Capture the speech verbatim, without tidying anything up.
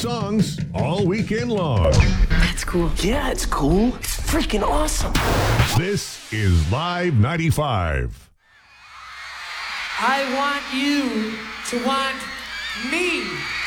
songs all weekend long. That's cool. Yeah, it's cool. It's freaking awesome. This is Live ninety-five. I want you to want me.